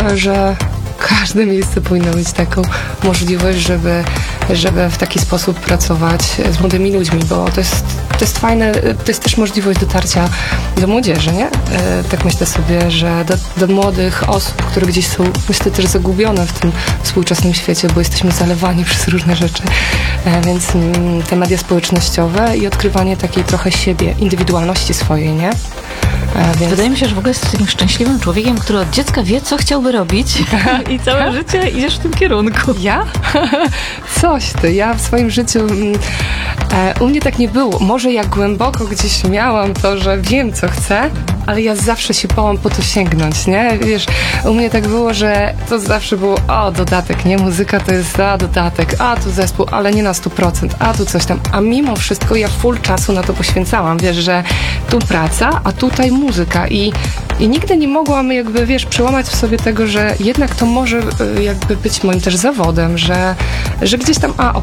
że każde miejsce powinno mieć taką możliwość, żeby w taki sposób pracować z młodymi ludźmi, bo to jest fajne, to jest też możliwość dotarcia do młodzieży, nie? Tak myślę sobie, że do młodych osób, które gdzieś są, myślę, też zagubione w tym współczesnym świecie, bo jesteśmy zalewani przez różne rzeczy, więc te media społecznościowe i odkrywanie takiej trochę siebie, indywidualności swojej, nie? Więc... Wydaje mi się, że w ogóle jesteś takim szczęśliwym człowiekiem, który od dziecka wie, co chciałby robić i całe życie idziesz w tym kierunku. Ja? Coś ty. Ja w swoim życiu... u mnie tak nie było. Może ja głęboko gdzieś miałam to, że wiem, co chcę, ale ja zawsze się bałam po to sięgnąć, nie? Wiesz, u mnie tak było, że to zawsze było, dodatek, nie? Muzyka to jest, dodatek, tu zespół, ale nie na 100%, tu coś tam. A mimo wszystko ja full czasu na to poświęcałam, wiesz, że tu praca, a tutaj muzyka i nigdy nie mogłam jakby, wiesz, przełamać w sobie tego, że jednak to może jakby być moim też zawodem, że gdzieś tam,